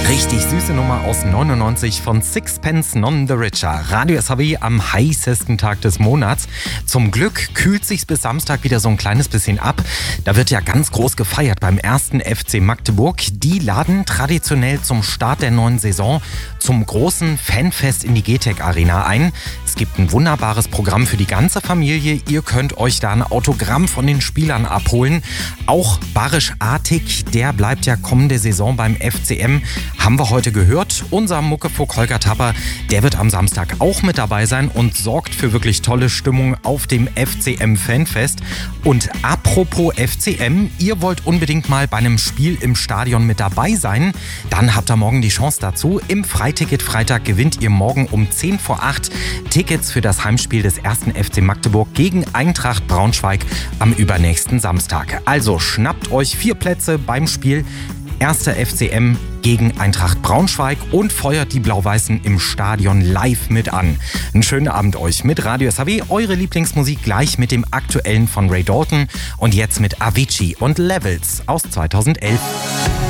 Richtig süße Nummer aus 99 von Sixpence None the Richer. Radio SAW am heißesten Tag des Monats. Zum Glück kühlt sich's bis Samstag wieder so ein kleines bisschen ab. Da wird ja ganz groß gefeiert beim 1. FC Magdeburg. Die laden traditionell zum Start der neuen Saison zum großen Fanfest in die GTEC Arena ein. Es gibt ein wunderbares Programm für die ganze Familie. Ihr könnt euch da ein Autogramm von den Spielern abholen. Auch Barisch Artig, der bleibt ja kommende Saison beim FCM. Haben wir heute gehört. Unser Muckefuck Holger Tapper, der wird am Samstag auch mit dabei sein und sorgt für wirklich tolle Stimmung auf dem FCM Fanfest. Und apropos FCM, ihr wollt unbedingt mal bei einem Spiel im Stadion mit dabei sein, dann habt ihr morgen die Chance dazu. Im Freiticket-Freitag gewinnt ihr morgen um 10 vor 8 Tickets für das Heimspiel des 1. FC Magdeburg gegen Eintracht Braunschweig am übernächsten Samstag. Also schnappt euch 4 Plätze beim Spiel 1. FCM gegen Eintracht Braunschweig und feuert die Blau-Weißen im Stadion live mit an. Einen schönen Abend euch mit Radio SAW, eure Lieblingsmusik gleich mit dem aktuellen von Ray Dalton und jetzt mit Avicii und Levels aus 2011.